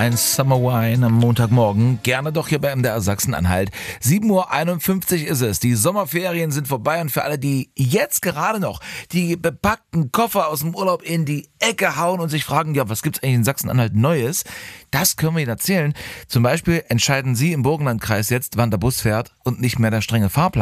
ein Summer Wine am Montagmorgen. Gerne doch hier bei MDR Sachsen-Anhalt. 7:51 Uhr ist es. Die Sommerferien sind vorbei und für alle, die jetzt gerade noch die bepackten Koffer aus dem Urlaub in die Ecke hauen und sich fragen, ja, was gibt's eigentlich in Sachsen-Anhalt Neues? Das können wir Ihnen erzählen. Zum Beispiel entscheiden Sie im Burgenlandkreis jetzt, wann der Bus fährt und nicht mehr der strenge Fahrplan.